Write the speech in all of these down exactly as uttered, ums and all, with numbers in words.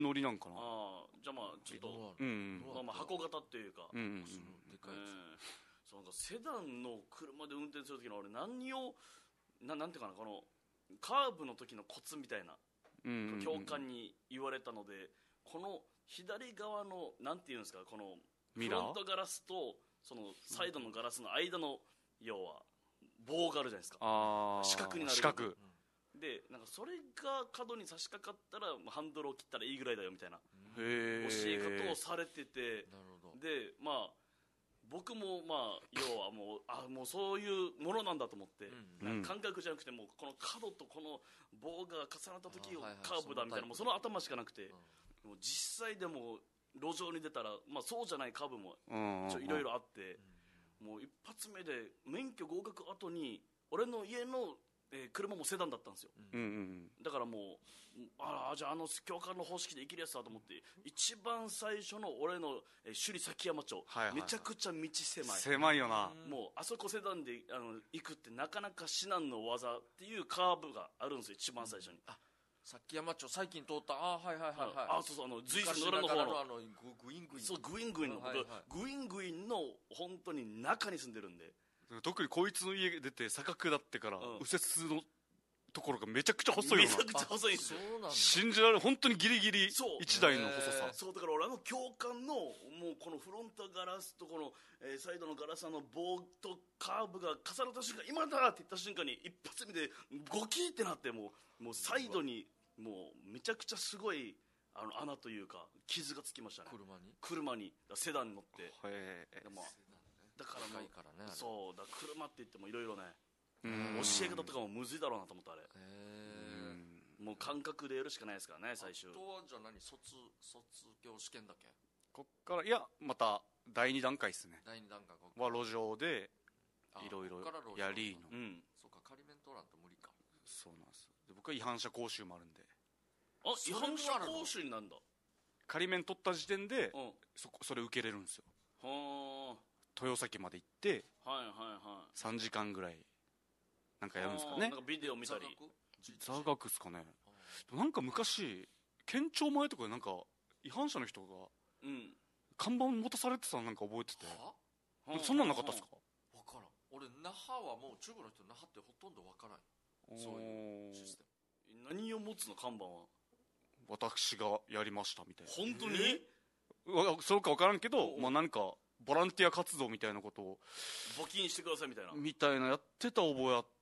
ノリなんかな。 ああ、じゃあまあちょっと、 うん、 まあ、まあ箱型っていうか、 うんうんうん、 でかいやつ、 えーそうなんかセダンの車で運転する時の俺何をななんていうかな、このカーブの時のコツみたいな、 うんうんうん、 教官に言われたので、この左側のなんていうんですか、このフロントガラスとそのサイドのガラスの間の要は棒があるじゃないですか、 あ四角になる四角で、なんかそれが角に差し掛かったらハンドルを切ったらいいぐらいだよみたいな教へえ方をされてて、 なるほど。 でまあ僕もまあ要はもうあもうそういうものなんだと思って、 うんなんか感覚じゃなくてもうこの角とこの棒が重なった時をあはいはいカーブだみたいな、もうその頭しかなくて、 うんもう実際でも路上に出たら、まあ、そうじゃないカーブもうんいろいろあって、もう一発目で免許合格後に俺の家の、えー車もセダンだったんですよ、 うんうんだからもうああじゃああの教官の方式で生きるやつだと思って一番最初の俺の、えー首里崎山町、 はいはいはいめちゃくちゃ道狭い狭いよな。 もうあそこセダンであの行くってなかなか至難の技っていうカーブがあるんですよ一番最初に、 あ、さっき山町最近通った、あはいはいはいはい、 あそうそう、あの随所の裏の方のあのググイングイン、 そうグイングインの、 はいはい僕グイングインの本当に中に住んでるんで、 特にこいつの家出て坂下ってからうん右折のところがめちゃくちゃ細いよな。 めちゃくちゃ細いんですよ。 そうなんだ。 信じられる、本当にギリギリそう一台の細さ。 そうだから俺あの教官のもうこのフロントガラスとこの、えーサイドのガラスの棒とカーブが重なった瞬間、今だって言った瞬間に一発目でゴキーってなって、もうもうサイドにもうめちゃくちゃすごいあの穴というか傷がつきましたね。 車に車にセダンに乗ってへえ。 でもだからも高いうからねあれそうだから車って言ってもいろいろねうん教え方とかもむずいだろうなと思ったあれ。 へえ。 もう感覚でやるしかないですからね最終。 あとはじゃあ何、卒卒業試験だっけ、 こっからいやまただいに段階ですね。 第二段階ここは路上であいろいろこっから路上やりの。 うんそうか、仮免取らんと無理か。 そうなんですよ。で僕は違反者講習もあるんで、 あ違それもあるの反者講習になるんだ。 仮免取った時点でうんそこそれ受けれるんですよ。 は豊崎まで行ってあはいはいはいさんじかんぐらいなんかやるんですかねあーなん。かビデオ見たり。 座学座学っすかね。なんか昔県庁前とかでなんか違反者の人がうん看板持たされてたのなんか覚えてて、 ははあそんなんなかったっすか。 分からん。俺那覇はもう中国の人那覇ってほとんど分からん、そういうシステム。 何を持つの看板は。 私がやりましたみたいな。 本当にわそうか分からんけど、まあ、何かボランティア活動みたいなことを募金してくださいみたいな。 みたいなやってた覚えあって、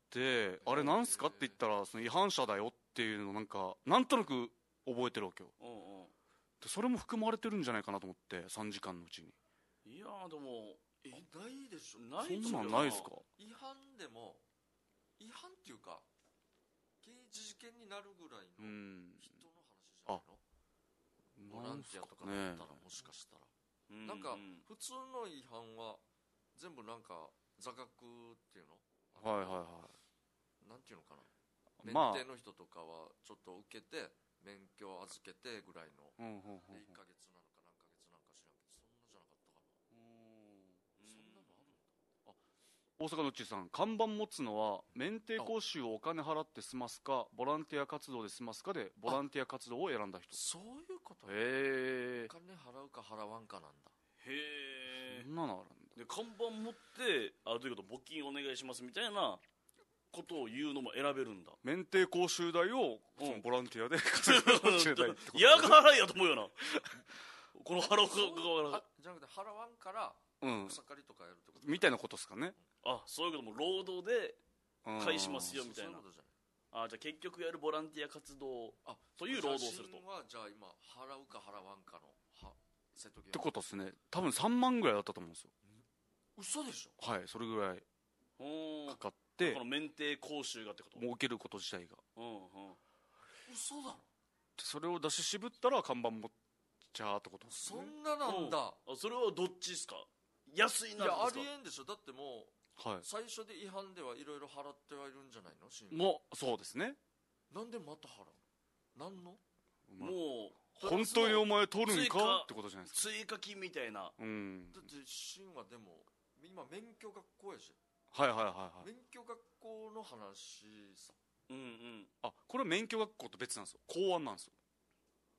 あれなんすかって言ったらその違反者だよっていうのをなんかなんとなく覚えてるわけよ。 うんうんでそれも含まれてるんじゃないかなと思ってさんじかんのうちに。 いやーでもえないでしょ。 ないそんなんないっすか。 違反でも違反っていうか刑事事件になるぐらいのうん人の話じゃないの、ボランなんすかティアとかだねったらもしかしたら、 うなんかうん普通の違反は全部なんか座学っていうの、 はいはいはなんていうのかな、 い。まあ免停の人とかはちょっと受けて免許を預けてぐらいの、 うんうんうんうんでいっかげつなのか何ヶ月なんか知らんけど、そんなじゃなかったかな。そんなのあるんだ。 大阪のっちーさん、看板持つのは免停講習をお金払って済ますかボランティア活動で済ますかでボランティア活動を選んだ人。 そういうこと。 へえお金払うか払わんかなんだ。 へえそんなのあるんだ。 で看板持ってあどういうこと募金お願いしますみたいなことを言うのも選べるんだ。 免停講習代をうんそのボランティアで稼ぐかもしれないってこと。 嫌が払いやと思うよなこの払うそう側あじゃなくて払わんからうん草刈りとかやるってこと。 みたいなことですかね。 あそういうことも労働でうん返しますよみたいなそういうことじゃない。 あじゃあ結局やるボランティア活動あという労働をすると写真はじゃあ今払うか払わんかのは瀬戸際ってことですね。多分さんまんぐらいだったと思うんですよ。 嘘でしょ。 はい、それぐらいうんかかってこの免停講習がってこと。 もう受けること自体が。 うんうん嘘だろ。 でそれを出し渋ったら看板持っちゃうってことですね。 そんななんだ。 あそれはどっちですか。安いいやあなですか。 りえんでしょ。だってもうはい。 最初で違反ではいろいろ払ってはいるんじゃないの。審もうそうですね。 なんでまた払う。なんのもう本当にお前取るん追加かってことじゃないですか。 追加金みたいな。 うん。 だって審はでも今免許学校やし、 はいはいはいはい。 免許学校の話さ。 うんうんあ、これは免許学校と別なんですよ。公安なんですよ。 あ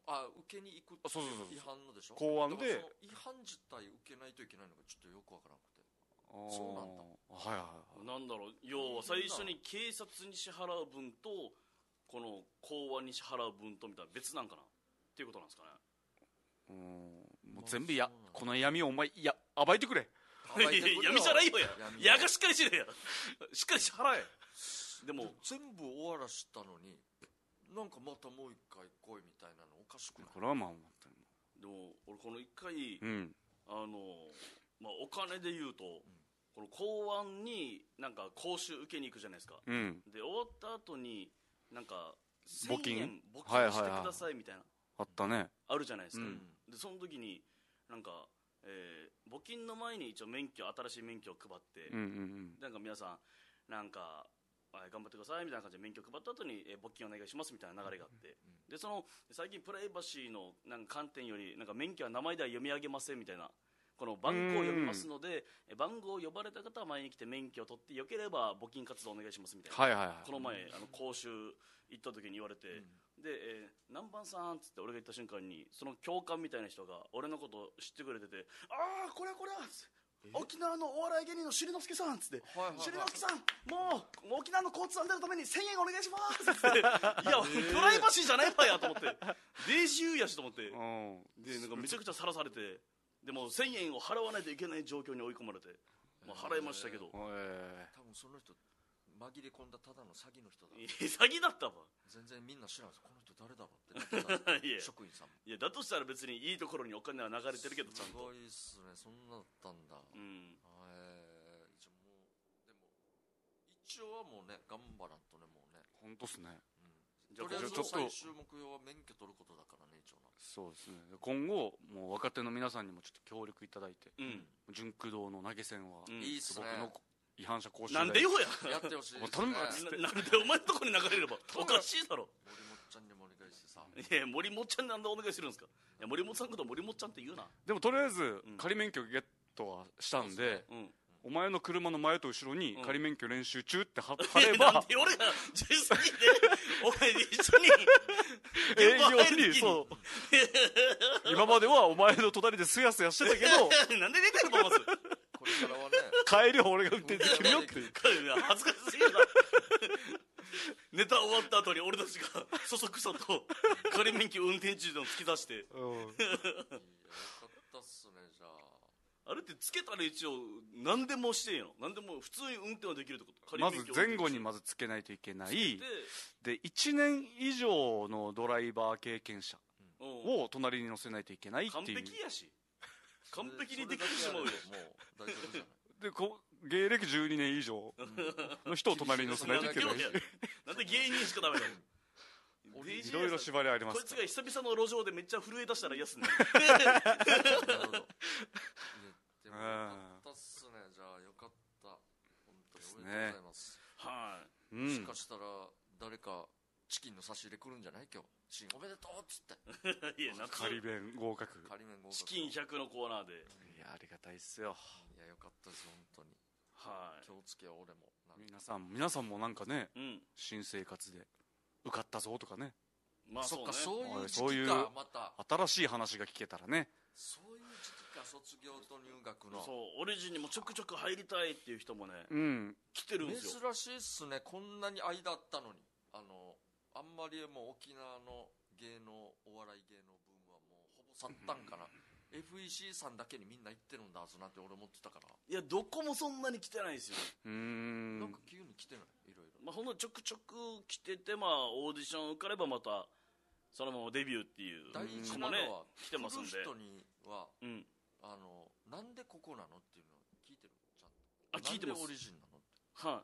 あ受けに行くってそうそうそう違反のでしょ。 公安でだからその違反自体受けないといけないのがちょっとよくわからなくて。そうなんだ。 はいはいはい。 なんだろう、要は最初に警察に支払う分とこの公安に支払う分とみたいな別なんかなっていうことなんですかね。 うん、もう全部や、この闇をお前いや暴いてくれ。 いや闇じゃないよや。矢がしっかりしれや。しっかり支払え。でも全部終わらしたのになんかまたもう一回来いみたいなのおかしくない？ これはまあ思ってでも俺この一回、 うん、 あのまあお金で言うと、うん、この公安になんか講習受けに行くじゃないですか、 うん、 で終わった後になんか募金せんえん募金してくださいみたいな、 あったね、 あるじゃないですか、 うん、 でその時になんか、えー、募金の前に一応免許新しい免許を配って、 うんうんうん、 なんか皆さんなんか頑張ってくださいみたいな感じで免許配った後に、えー、募金お願いしますみたいな流れがあって、うん、でその最近プライバシーのなんか観点よりなんか免許は名前では読み上げませんみたいな、この番号を読みますので番号を呼ばれた方は前に来て免許を取ってよければ募金活動お願いしますみたいな、 はいはいはい、 この前あの講習行った時に言われて、うん、で、えー、何番さんっつって俺が言った瞬間にその教官みたいな人が俺のことを知ってくれてて、ああこれはこれは沖縄のお笑い芸人のしりのすけさんっつって、しりのすけさんもう沖縄の交通安全のためにせんえんお願いしますっつっていやプライバシーじゃないわやと思ってデイジーユーやしと思って、でなんかめちゃくちゃさらされて、でもせんえんを払わないといけない状況に追い込まれて、まあ、払いましたけど、 えー、多分その人紛れ込んだただの詐欺の人だ。 詐欺だったわ。 全然みんな知らんです。この人誰だろうっていや職員さんも。 いやだとしたら別にいいところにお金は流れてるけどちゃんと。 すごいっすね。そんなだったんだ。うん。えー、じゃもうでも一応はもうね頑張らんとねもうね。 本当っすね。 うん、じゃあとりあえず最終目標は免許取ることだからね一応な。 そうですね。今後もう若手の皆さんにもちょっと協力いただいて、うん、純駆動の投げ銭は、 うん、いいっすね。 僕の違反者講習なんでよややってほしいです、ね、 頼むっつってなんでお前のとこに流れればおかしいだろ。 森本ちゃんにもお願いしてさ。 いや森本ちゃんになんでお願いするんですか。いや森本さんのこと森本ちゃんって言うな。 でもとりあえず仮免許ゲットはしたんで、うんうん、お前の車の前と後ろに仮免許練習中って貼れば、 なんで俺がじゅっさいでお前一緒に営業にそう今まではお前の隣ですやすやしてたけどなんで出てるのまずこれからはね帰りは俺が運転できるよっていう恥ずかしすぎるなネタ終わった後に俺たちがそそくさと仮免許運転中でも突き出して、うん、いやよかったっすね。じゃああれってつけたら一応何でもしてんよ。何でも普通に運転はできるってこと。 まず前後にまずつけないといけないでいちねん以上のドライバー経験者を隣に乗せないといけないっていう。 完璧やし完璧にできてしまうよ。もう大丈夫じゃないでこ芸歴じゅうにねん以上の人を隣に乗せないといけないなんで芸人しかダメだよいろいろ縛りあります。 こいつが久々の路上でめっちゃ震え出したら嫌っすね。 なるほど。でもよかったっすね。じゃあよかった。本当におめでとうございます。 はい、 もしかしたら誰かチキンの差し入れ来るんじゃない今日。チキンおめでとうっつって。 いや夏仮弁合格。 仮弁合格。 チキンひゃくのコーナーで。 いやありがたいっすよ。 いやよかったです本当に。 はい。 気をつけよ俺も。 皆さん皆さんもなんかね、 うん、 新生活で受かったぞとかね。 まあそっかそういう時期かまた新しい話が聞けたらね。 そういう時期か卒業と入学の。 そうオリジンにもちょくちょく入りたいっていう人もね、 うん、 来てるんですよ。 珍しいっすね。こんなに間あったのにあのあんまりもう沖縄の芸能お笑い芸能ブームはもうほぼ去ったんかな。エフイーシー さんだけにみんな行ってるんだはずなんて俺思ってたから。 いやどこもそんなに来てないですよ。 うーんなんか急に来てないいろいろ。 まあほんのちょくちょく来てて、まあオーディション受かればまたそのままデビューっていう大事なのは、ね、 来てますんで。 来る人には、 うん、 あのなんでここなのっていうのを聞いてるちゃんと。 あ聞いてます。 なんでオリジンなのって。 はい、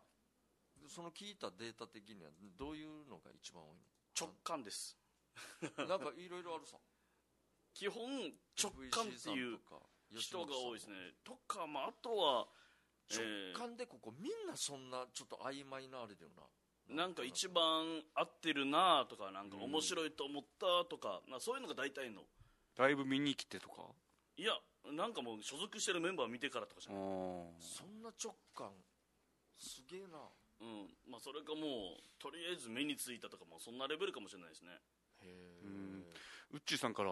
その聞いたデータ的にはどういうのが一番多いの。 直感です。 なんかいろいろあるさ。 基本直感っていう人が多いですね。とか、まあ、あとは直感でここみんなそんなちょっと曖昧なあれだよな。 なんか一番合ってるなとかなんか面白いと思ったとか、まあ、そういうのが大体の。 ライブ見に来てとか。 いやなんかもう所属してるメンバー見てからとかじゃない。 そんな直感すげえな。 うん、まあそれかもうとりあえず目についたとかもそんなレベルかもしれないですね。 へえ。 ウッチーさんから